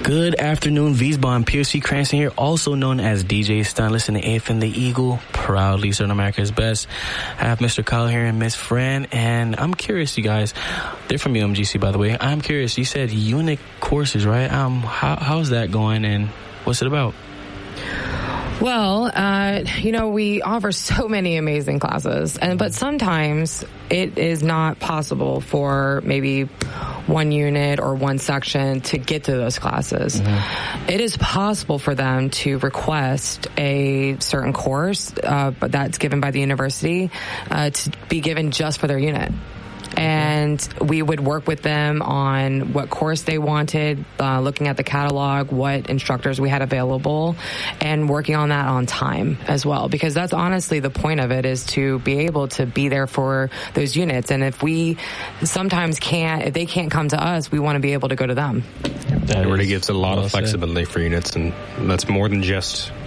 Good afternoon, Wiesbaden. Piercy Cranston here, also known as DJ Stun. Listen to AFN the Eagle, proudly Southern America's best. I have Mr. Kyle here and Miss Fran, and I'm curious, you guys. They're from UMGC, by the way. I'm curious. You said unit courses, right? How's that going, and what's it about? Well, we offer so many amazing classes, but sometimes it is not possible for maybe one unit or one section to get to those classes. Mm-hmm. It is possible for them to request a certain course that's given by the university to be given just for their unit. And we would work with them on what course they wanted, looking at the catalog, what instructors we had available, and working on that on time as well. Because that's honestly the point of it, is to be able to be there for those units. And if we sometimes if they can't come to us, we want to be able to go to them. That really gives a lot of flexibility for units, and that's more than just